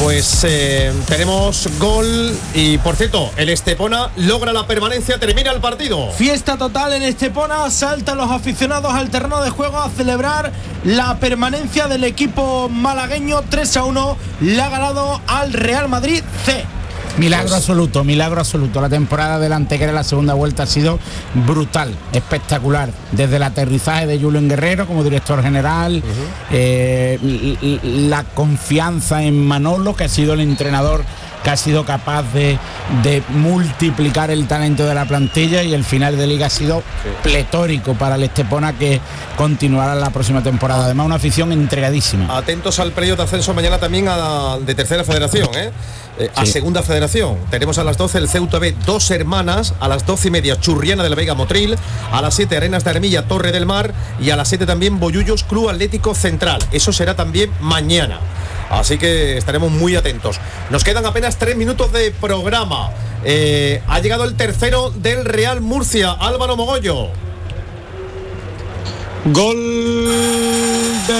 Pues tenemos gol y, por cierto, el Estepona logra la permanencia, termina el partido. Fiesta total en Estepona, saltan los aficionados al terreno de juego a celebrar la permanencia del equipo malagueño. 3-1 le ha ganado al Real Madrid C. Milagro absoluto. La temporada del Antequera, la segunda vuelta, ha sido brutal, espectacular. Desde el aterrizaje de Julen Guerrero como director general, la confianza en Manolo, que ha sido el entrenador que ha sido capaz de multiplicar el talento de la plantilla, y el final de liga ha sido pletórico para el Estepona, que continuará la próxima temporada. Además, una afición entregadísima. Atentos al periodo de ascenso mañana también de tercera federación, a segunda federación. Tenemos a las 12 el Ceuta B, Dos Hermanas, a las 12:30 Churriana de la Vega Motril, a las 7 Arenas de Armilla Torre del Mar, y a las 7 también Bollullos Club Atlético Central. Eso será también mañana. Así que estaremos muy atentos. Nos quedan apenas 3 minutos de programa. Ha llegado el tercero del Real Murcia, Álvaro Mogollo. Gol